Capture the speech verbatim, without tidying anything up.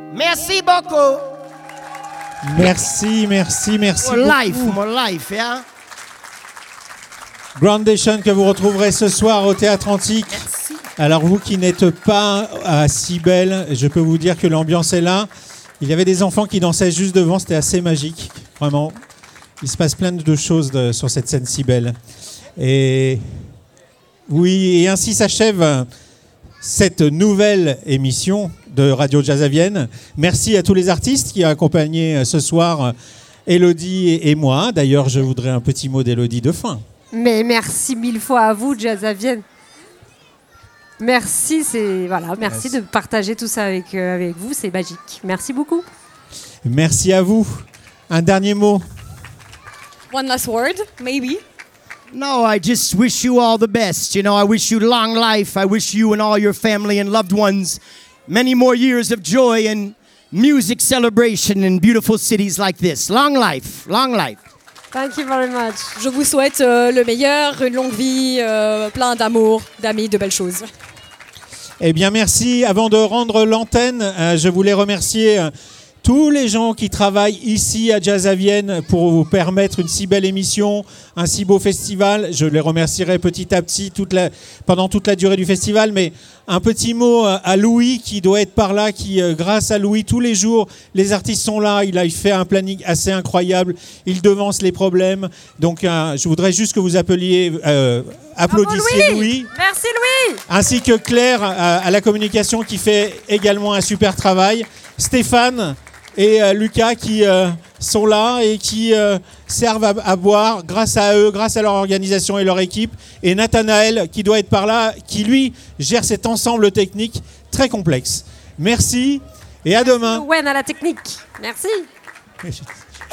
Merci beaucoup. Merci, merci, merci. More beaucoup. life, more life, yeah. Groundation que vous retrouverez ce soir au Théâtre Antique. Merci. Alors vous qui n'êtes pas à Cybèle, je peux vous dire que l'ambiance est là. Il y avait des enfants qui dansaient juste devant, c'était assez magique, vraiment. Il se passe plein de choses de, sur cette scène Cybèle. Et oui, et ainsi s'achève cette nouvelle émission de Radio Jazz à Vienne. Merci à tous les artistes qui ont accompagné ce soir Élodie et moi. D'ailleurs, je voudrais un petit mot d'Élodie de fin. Mais merci mille fois à vous, Jazz à Vienne. Merci, c'est voilà, merci, merci de partager tout ça avec, euh, avec vous, c'est magique. Merci beaucoup. Merci à vous. Un dernier mot. One last word, maybe. No, I just wish you all the best. You know, I wish you long life. I wish you and all your family and loved ones many more years of joy and music celebration in beautiful cities like this. Long life, long life. Thank you very much. Je vous souhaite euh, le meilleur, une longue vie, euh, plein d'amour, d'amis, de belles choses. Eh bien, merci. Avant de rendre l'antenne, euh, je voulais remercier euh, tous les gens qui travaillent ici à Jazz à Vienne pour vous permettre une si belle émission, un si beau festival. Je les remercierai petit à petit toute la, pendant toute la durée du festival. Mais un petit mot à Louis qui doit être par là, qui, euh, grâce à Louis, tous les jours, les artistes sont là. Il a fait un planning assez incroyable. Il devance les problèmes. Donc, euh, je voudrais juste que vous appeliez, euh, applaudissiez Louis. Louis. Merci Louis. Ainsi que Claire à, à la communication qui fait également un super travail. Stéphane et euh, Lucas qui euh, sont là et qui euh, servent à, à boire grâce à eux, grâce à leur organisation et leur équipe. Et Nathanaël qui doit être par là, qui lui gère cet ensemble technique très complexe. Merci et à demain. Wen à la technique. Merci.